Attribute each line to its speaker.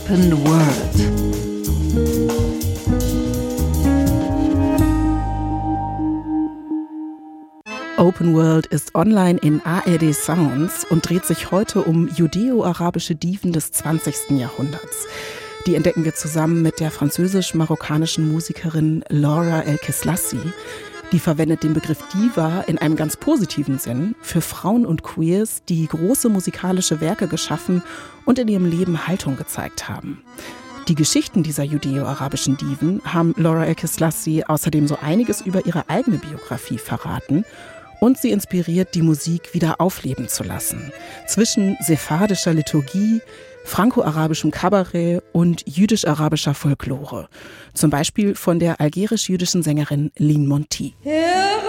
Speaker 1: Open World. Open World ist online in ARD Sounds und dreht sich heute um judäo-arabische Diven des 20. Jahrhunderts. Die entdecken wir zusammen mit der französisch-marokkanischen Musikerin Laura El-Keslassi. Die verwendet den Begriff Diva in einem ganz positiven Sinn für Frauen und Queers, die große musikalische Werke geschaffen und in ihrem Leben Haltung gezeigt haben. Die Geschichten dieser judäo-arabischen Diven haben Laura El-Keslassi außerdem so einiges über ihre eigene Biografie verraten. Und sie inspiriert, die Musik wieder aufleben zu lassen. Zwischen sephardischer Liturgie, franko-arabischem Kabarett und jüdisch-arabischer Folklore. Zum Beispiel von der algerisch-jüdischen Sängerin Lynn Monty.